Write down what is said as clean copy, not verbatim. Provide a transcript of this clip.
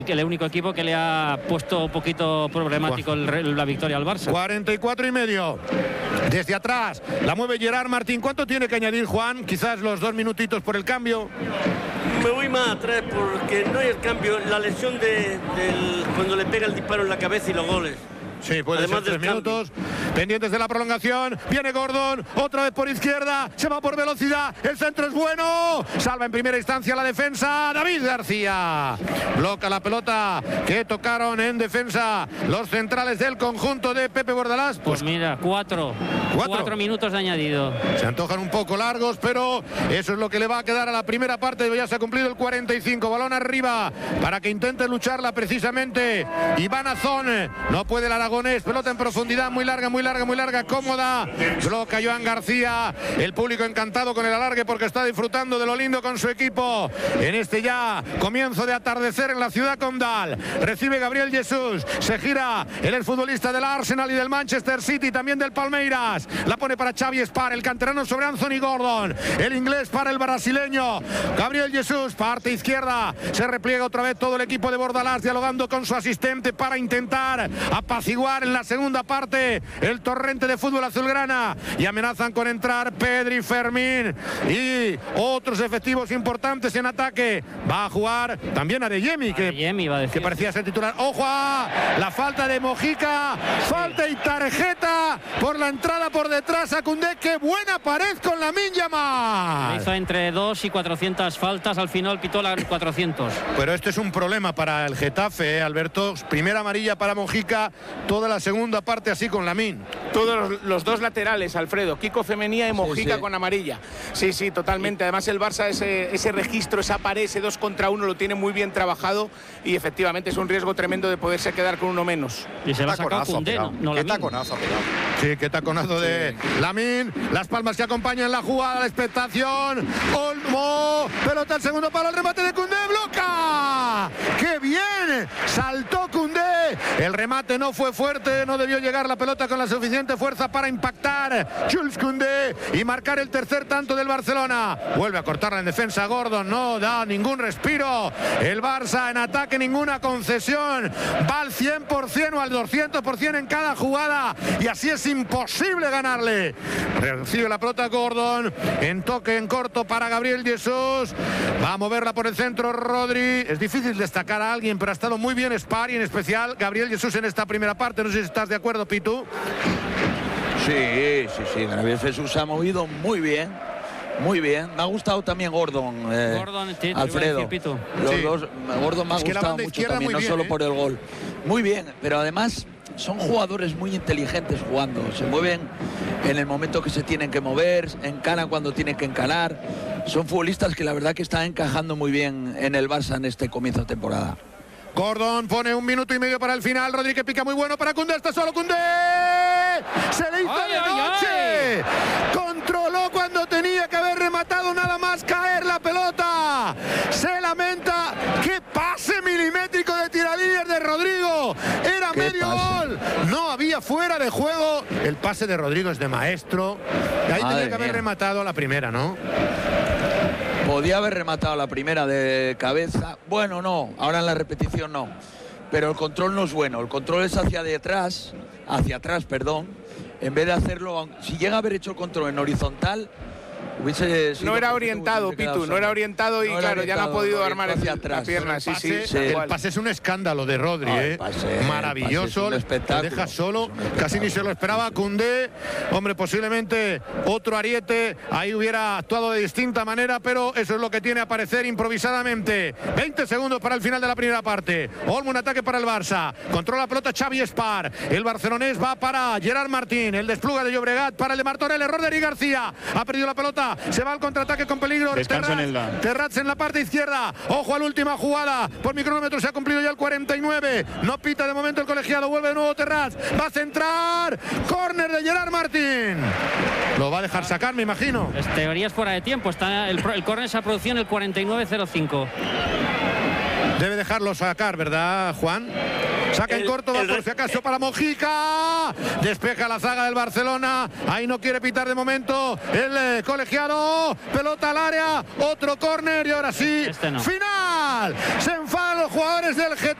el único equipo que le ha puesto un poquito problemático la victoria al Barça. 44,5. Desde atrás la mueve Gerard Martín. ¿Cuánto tiene que añadir, Juan? Quizás los 2 minutitos por el cambio. Me voy más atrás porque no hay el cambio. La lesión cuando le pega el disparo en la cabeza y los goles. Sí, puede ser 3 minutos. Pendientes de la prolongación. Viene Gordon, otra vez por izquierda. Se va por velocidad. El centro es bueno. Salva en primera instancia la defensa. David García bloca la pelota que tocaron en defensa los centrales del conjunto de Pepe Bordalás. Pues mira, 4 minutos de añadido. Se antojan un poco largos, pero eso es lo que le va a quedar a la primera parte. Ya se ha cumplido el 45. Balón arriba para que intente lucharla precisamente Iván Azón. No puede el aragonés. Pelota en profundidad, muy larga, cómoda. Bloca Joan García. El público encantado con el alargue porque está disfrutando de lo lindo con su equipo en este ya comienzo de atardecer en la ciudad condal. Recibe Gabriel Jesús. Se gira el exfutbolista del Arsenal y del Manchester City, también del Palmeiras. La pone para Xavi Espar, el canterano sobre Anthony Gordon. El inglés para el brasileño Gabriel Jesús, parte izquierda. Se repliega otra vez todo el equipo de Bordalás, dialogando con su asistente para intentar apaciguar en la segunda parte el torrente de fútbol azulgrana, y amenazan con entrar Pedri, Fermín y otros efectivos importantes en ataque. Va a jugar también Adeyemi, que parecía ser titular. Ojo a la falta de Mojica, falta y tarjeta por la entrada por detrás a Koundé. ¡Qué buena pared con Lamine Yamal! Hizo entre 2 y 400 faltas, al final pitó las 400. Pero este es un problema para el Getafe, Alberto. Primera amarilla para Mojica, toda la segunda parte así con Lamine. Todos los 2 laterales, Alfredo, Kiko Femenía y Mojica con amarilla. Sí, totalmente. Además el Barça ese registro, esa pared, ese 2 contra 1 lo tiene muy bien trabajado y efectivamente es un riesgo tremendo de poderse quedar con uno menos. Y se va a sacar Koundé, ¿no? Qué taconazo, sí, qué taconazo de Lamine. Las palmas que acompañan la jugada, la expectación. Olmo, pelota al segundo palo, el remate de Koundé, bloca. ¡Qué bien! Saltó Koundé. El remate no fue fuerte, no debió llegar la pelota con la suficiente fuerza para impactar Jules Koundé y marcar el tercer tanto del Barcelona. Vuelve a cortarla en defensa Gordon, no da ningún respiro. El Barça en ataque, ninguna concesión. Va al 100% o al 200% en cada jugada y así es imposible ganarle. Recibe la pelota Gordon en toque en corto para Gabriel Jesús. Va a moverla por el centro Rodri. Es difícil destacar a alguien, pero ha estado muy bien Spar y en especial Gabriel Jesús en esta primera parte. No sé si estás de acuerdo, Pitu. Sí. Gabriel Jesús se ha movido muy bien. Muy bien. Me ha gustado también Gordon, Alfredo. Los dos. Gordon me ha gustado mucho también, no solo por el gol. Muy bien, pero además son jugadores muy inteligentes jugando. Se mueven en el momento que se tienen que mover, encaran cuando tienen que encarar. Son futbolistas que la verdad que están encajando muy bien en el Barça en este comienzo de temporada. Gordon pone 1 minuto y medio para el final. Rodri que pica muy bueno para Koundé. Está solo Koundé. Se le hizo de noche. Controló cuando tenía que haber rematado, nada más caer la pelota. Se lamenta. ¡Qué pase milimétrico de tiralíneas de Rodrigo! Era medio gol. No había fuera de juego. El pase de Rodrigo es de maestro. Ahí tenía que haber rematado la primera, ¿no? Podía haber rematado la primera de cabeza. Bueno, no, ahora en la repetición no. Pero el control no es bueno. El control es hacia atrás, perdón. En vez de hacerlo, si llega a haber hecho el control en horizontal, hubiese sido... No era orientado, Pitu, no era orientado y no claro, ya no ha podido armar hacia atrás. La pierna. El pase es un escándalo de Rodri, maravilloso. El pase deja solo, casi ni se lo esperaba Koundé. Hombre, posiblemente otro ariete ahí hubiera actuado de distinta manera, pero eso es lo que tiene aparecer improvisadamente. 20 segundos para el final de la primera parte. Olmo, un ataque para el Barça. Controla la pelota Xavi Espar. El barcelonés va para Gerard Martín. El despluga de Llobregat para el de Martorell. Error de Eric García. Ha perdido la pelota. Se va al contraataque con peligro. Terrats en la parte izquierda. Ojo a la última jugada. Por mi cronómetro se ha cumplido ya el 49. No pita de momento el colegiado. Vuelve de nuevo Terrats. Va a centrar. Córner de Gerard Martín. Lo va a dejar sacar, me imagino. Teorías fuera de tiempo. Está el córner se ha producido en el 49.05. Debe dejarlo sacar, ¿verdad, Juan? Saca en corto, va por si acaso para Mojica. Despeja la zaga del Barcelona. Ahí no quiere pitar de momento el colegiado. Pelota al área. Otro córner y ahora sí. Final. Se enfadan los jugadores del Getafe.